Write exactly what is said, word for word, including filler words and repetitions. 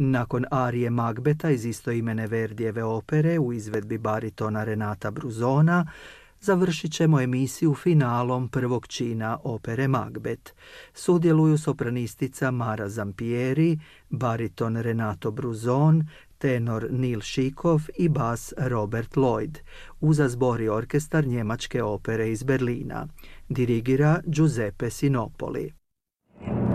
Nakon arije Magbeta iz istoimene Verdijeve opere u izvedbi baritona Renata Bruzona, završit ćemo emisiju finalom prvog čina opere Magbet. Sudjeluju sopranistica Mara Zampieri, bariton Renato Bruzon, tenor Nil Šikov i bas Robert Lloyd. Uza zbori orkestar njemačke opere iz Berlina. Dirigira Giuseppe Sinopoli.